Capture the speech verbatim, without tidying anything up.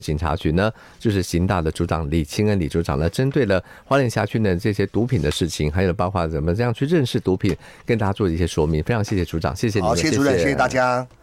警察局呢，就是刑大的组长李清恩李组长呢，针对了花莲辖区的这些毒品的事情，还有包括怎么这样去认识毒品，跟大家做一些说明。非常谢谢组长，谢谢你们， 好，谢谢主任，谢谢大家。